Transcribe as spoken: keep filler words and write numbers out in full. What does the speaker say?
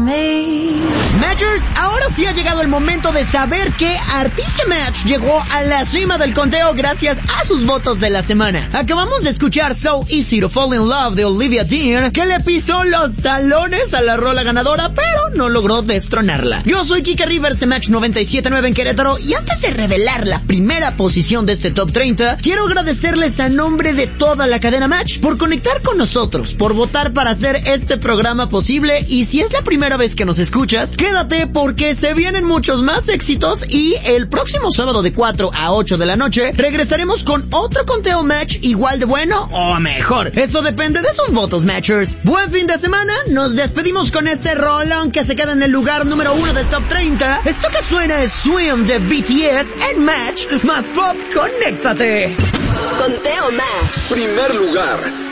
me. Matchers, ahora sí ha llegado el momento de saber qué artista Match llegó a la cima del conteo gracias a sus votos de la semana. Acabamos de escuchar So Easy to Fall in Love de Olivia Dean, que le pisó los talones a la rola ganadora, pero no logró destronarla. Yo soy Kike Rivers de Match noventa y siete punto nueve en Querétaro, y antes de revelar la primera posición de este Top treinta, quiero agradecerles a nombre de toda la cadena Match por conectar con nosotros, por votar para hacer este programa posible, y si es la primera vez que nos escuchas, quédate porque se vienen muchos más éxitos y el próximo sábado de cuatro a ocho de la noche regresaremos con otro conteo Match igual de bueno o mejor. Eso depende de sus votos, Matchers. Buen fin de semana, nos despedimos con este rolón que se queda en el lugar número uno del Top treinta. Esto que suena es Swim de B T S en Match, más pop, conéctate. Conteo Match. Primer lugar.